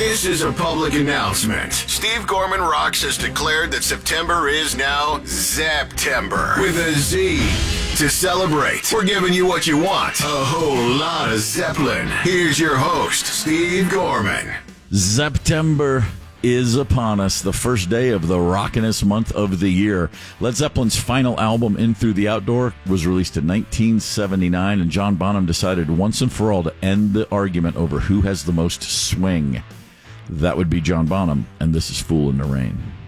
This is a public announcement. Steve Gorman Rocks has declared that September is now Zeptember with a Z. To celebrate, we're giving you what you want. A whole lot of Zeppelin. Here's your host, Steve Gorman. September is upon us, the first day of the rockinest month of the year. Led Zeppelin's final album, In Through the Outdoor, was released in 1979, and John Bonham decided once and for all to end the argument over who has the most swing. That would be John Bonham, and this is Fool in the Rain.